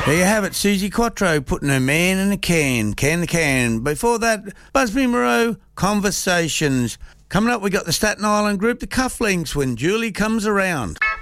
There you have it, Susie Quattro putting her man in a can to can. Before that, Busby Moreau, Conversations. Coming up, we got the Staten Island group, the Cufflinks, When Julie Comes Around.